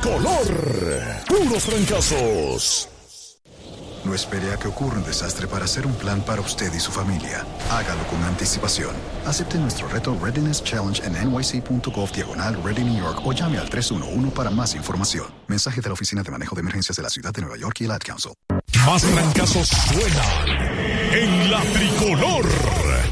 tricolor. Puros fracasos. No espere a que ocurra un desastre para hacer un plan para usted y su familia. Hágalo con anticipación. Acepte nuestro reto Readiness Challenge en nyc.gov/Ready New York o llame al 311 para más información. Mensaje de la Oficina de Manejo de Emergencias de la Ciudad de Nueva York y el Ad Council. Más fracasos suenan en la tricolor.